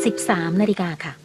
13 นาฬิกาค่ะ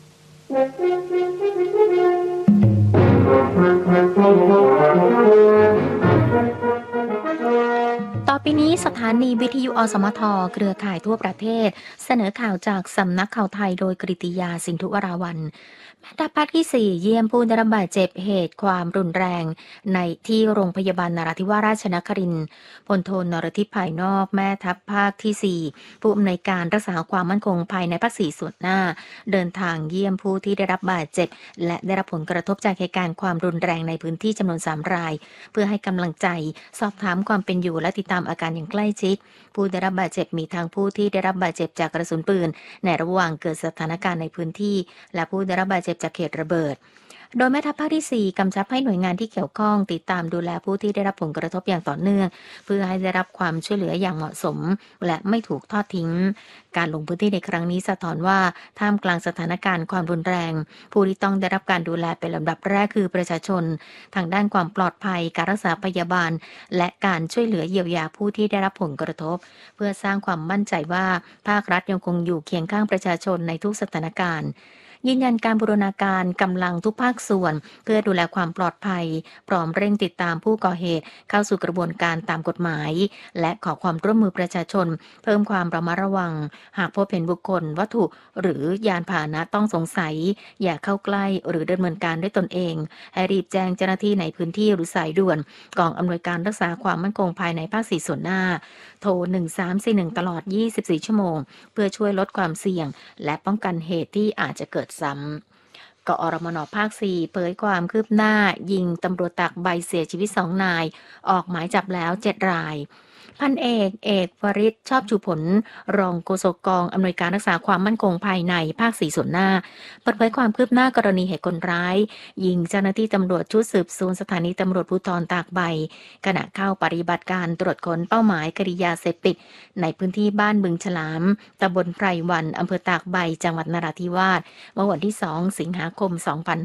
ต่อไปนี้สถานีวิทยุอสมทเครือข่ายทั่วประเทศเสนอข่าวจากสำนักข่าวไทยโดยกฤติยาสินธุวราวัลย์แม่ทัพภาคที่ 4 เยี่ยมผู้ได้รับบาดเจ็บเหตุความรุนแรงในที่โรงพยาบาลนราธิวาสราชนครินทร์พลโทนรทิพย์ภายนอกแม่ทัพภาคที่ 4 ผู้อำนวยการรักษาความมั่นคงภายในภาค 4 ส่วนหน้าเดินทางเยี่ยมผู้ที่ได้รับบาดเจ็บและได้รับผลกระทบจากเหตุการณ์ความรุนแรงในพื้นที่จำนวน 3 รายเพื่อให้กำลังใจสอบถามความเป็นอยู่และติดตามอาการอย่างใกล้ชิดผู้ได้รับบาดเจ็บมีทั้งผู้ที่ได้รับบาดเจ็บจากกระสุนปืนในระหว่างเกิดสถานการณ์ในพื้นที่และผู้ได้รับบาดเจ็บจากเหตุระเบิดโดยแม่ทัพภาคที่ 4 กำชับให้หน่วยงานที่เกี่ยวข้องติดตามดูแลผู้ที่ได้รับผลกระทบอย่างต่อเนื่องเพื่อให้ได้รับความช่วยเหลืออย่างเหมาะสมและไม่ถูกทอดทิ้งการลงพื้นที่ในครั้งนี้สะท้อนว่าท่ามกลางสถานการณ์ความรุนแรงผู้ที่ต้องได้รับการดูแลเป็นลำดับแรกคือประชาชนทางด้านความปลอดภัยการรักษาพยาบาลและการช่วยเหลือเยียวยาผู้ที่ได้รับผลกระทบเพื่อสร้างความมั่นใจว่าภาครัฐยังคงอยู่เคียงข้างประชาชนในทุกสถานการณ์ยืนยันการบูรณาการกำลังทุกภาคส่วนเพื่อดูแลความปลอดภัยพร้อมเร่งติดตามผู้ก่อเหตุเข้าสู่กระบวนการตามกฎหมายและขอความร่วมมือประชาชนเพิ่มความระมัดระวังหากพบเห็นบุคคลวัตถุหรือยานพาหนะต้องสงสัยอย่าเข้าใกล้หรือดำเนินการด้วยตนเองให้รีบแจ้งเจ้าหน้าที่ในพื้นที่หรือสายด่วนกองอำนวยการรักษาความมั่นคงภายในภาค 4 ส่วนหน้าโทร1341ตลอด24 ชั่วโมงเพื่อช่วยลดความเสี่ยงและป้องกันเหตุที่อาจจะเกิดซ้ำกอรมน.ภาค 4 เผยความคืบหน้ายิงตำรวจตากใบเสียชีวิต 2 นายออกหมายจับแล้ว 7 รายพันเอกวริศชอบชูผลรองโฆษกกองอำนวยการรักษาความมั่นคงภายในภาค 4 ส่วนหน้าเปิดเผยความคืบหน้ากรณีเหตุคนร้ายยิงเจ้าหน้าที่ตำรวจชุดสืบสวนสถานีตำรวจภูธรตากใบขณะเข้าปฏิบัติการตรวจค้นเป้าหมายคดียาเสพติดในพื้นที่บ้านบึงฉลามตำบลไพรวันอำเภอตากใบจังหวัดนราธิวาสเมื่อวันที่ 2 สิงหาคม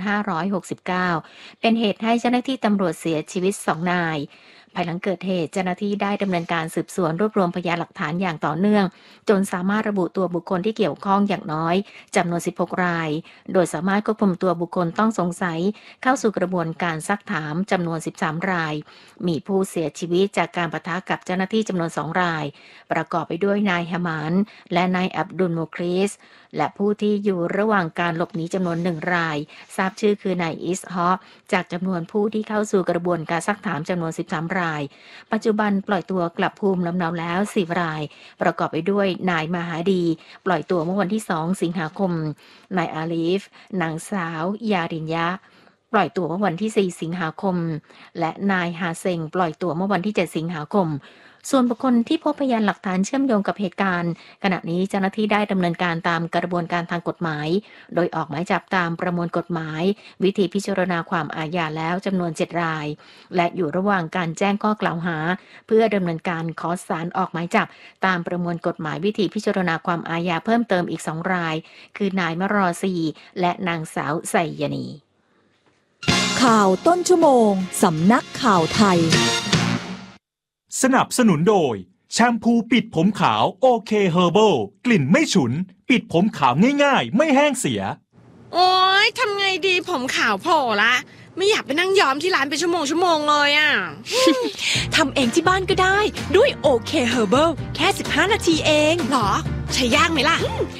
2569เป็นเหตุให้เจ้าหน้าที่ตำรวจเสียชีวิต 2 นายภายหลังเกิดเหตุเจ้าหน้าที่ได้ดำเนินการสืบสวนรวบรวมพยานหลักฐานอย่างต่อเนื่องจนสามารถระบุตัวบุคคลที่เกี่ยวข้องอย่างน้อยจำนวน 16 รายโดยสามารถควบคุมตัวบุคคลต้องสงสัยเข้าสู่กระบวนการซักถามจำนวน 13 รายมีผู้เสียชีวิตจากการปะทะกับเจ้าหน้าที่จำนวน 2 รายประกอบไปด้วยนายฮามานและนายอับดุลโมคริสและผู้ที่อยู่ระหว่างการหลบหนีจำนวน 1 รายทราบชื่อคือนายอิสฮอจากจำนวนผู้ที่เข้าสู่กระบวนการซักถามจำนวน 13 รายปัจจุบันปล่อยตัวกลับภูมิลำเนาแล้ว 4 รายประกอบไปด้วยนายมหาดีปล่อยตัวเมื่อวันที่ 2 สิงหาคมนายอาลีฟนางสาวยารินยะปล่อยตัวเมื่อวันที่ 4 สิงหาคมและนายฮาเซงปล่อยตัวเมื่อวันที่ 7 สิงหาคมส่วนบุคคลที่พบพยานหลักฐานเชื่อมโยงกับเหตุการณ์ขณะนี้เจ้าหน้าที่ได้ดำเนินการตามกระบวนการทางกฎหมายโดยออกหมายจับตามประมวลกฎหมายวิธีพิจารณาความอาญาแล้วจำนวน 7 รายและอยู่ระหว่างการแจ้งข้อกล่าวหาเพื่อดำเนินการขอศาลออกหมายจับตามประมวลกฎหมายวิธีพิจารณาความอาญาเพิ่มเติมอีก 2 รายคือนายมรอซีและนางสาวไซยานีข่าวต้นชั่วโมงสำนักข่าวไทยสนับสนุนโดยแชมพูปิดผมขาวโอเคเฮอร์เบิลกลิ่นไม่ฉุนปิดผมขาวง่ายๆไม่แห้งเสียโอ๊ยทำไงดีผมขาวโผล่ละไม่อยากไปนั่งย้อมที่ร้านเป็นชั่วโมงเลยอ่ะทำเองที่บ้านก็ได้ด้วยโอเคเฮอร์เบิลแค่15 นาทีเองหรอใช้ยากไหมล่ะ